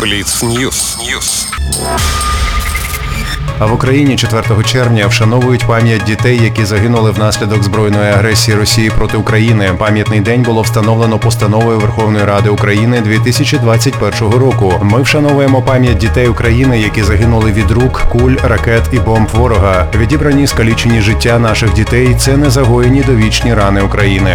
Бліц-Ньюс. А в Україні 4 червня вшановують пам'ять дітей, які загинули внаслідок збройної агресії Росії проти України. Пам'ятний день було встановлено постановою Верховної Ради України 2021 року. Ми вшановуємо пам'ять дітей України, які загинули від рук, куль, ракет і бомб ворога. Відібрані скалічені життя наших дітей – це незагоєні довічні рани України.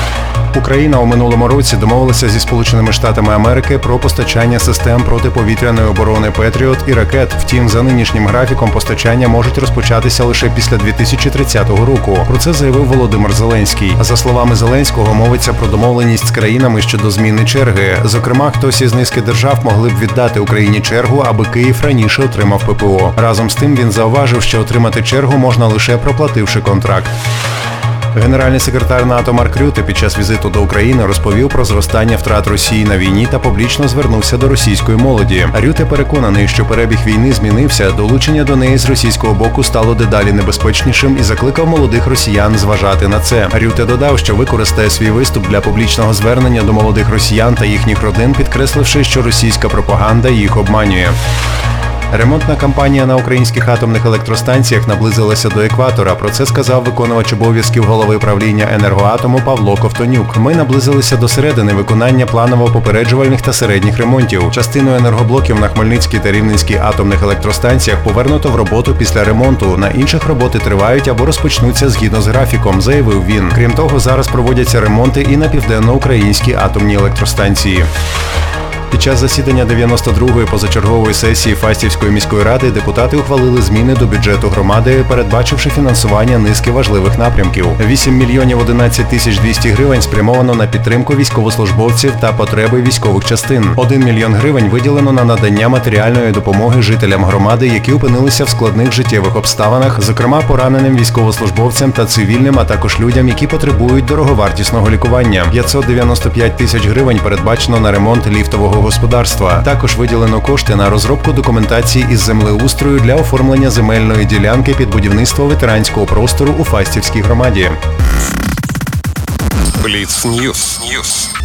Україна у минулому році домовилася зі Сполученими Штатами Америки про постачання систем протиповітряної оборони «Петріот» і ракет. Втім, за нинішнім графіком постачання можуть розпочатися лише після 2030 року. Про це заявив Володимир Зеленський. За словами Зеленського, мовиться про домовленість з країнами щодо зміни черги. Зокрема, хтось із низки держав могли б віддати Україні чергу, аби Київ раніше отримав ППО. Разом з тим він зауважив, що отримати чергу можна лише проплативши контракт. Генеральний секретар НАТО Марк Рюте під час візиту до України розповів про зростання втрат Росії на війні та публічно звернувся до російської молоді. Рюте переконаний, що перебіг війни змінився, долучення до неї з російського боку стало дедалі небезпечнішим і закликав молодих росіян зважати на це. Рюте додав, що використає свій виступ для публічного звернення до молодих росіян та їхніх родин, підкресливши, що російська пропаганда їх обманює. Ремонтна кампанія на українських атомних електростанціях наблизилася до екватора. Про це сказав виконувач обов'язків голови правління «Енергоатому» Павло Ковтонюк. Ми наблизилися до середини виконання планово-попереджувальних та середніх ремонтів. Частину енергоблоків на Хмельницькій та Рівненській атомних електростанціях повернуто в роботу після ремонту. На інших роботи тривають або розпочнуться згідно з графіком, заявив він. Крім того, зараз проводяться ремонти і на південноукраїнській атомній електростанції. Під час засідання 92-ї позачергової сесії Фастівської міської ради депутати ухвалили зміни до бюджету громади, передбачивши фінансування низки важливих напрямків. 8 мільйонів 11 тисяч 200 гривень спрямовано на підтримку військовослужбовців та потреби військових частин. 1 мільйон гривень виділено на надання матеріальної допомоги жителям громади, які опинилися в складних життєвих обставинах, зокрема пораненим військовослужбовцям та цивільним, а також людям, які потребують дороговартісного лікування. 595 тисяч гривень передбачено на ремонт ліфтового господарства. Також виділено кошти на розробку документації із землеустрою для оформлення земельної ділянки під будівництво ветеранського простору у Фастівській громаді. Бліц-Ньюс.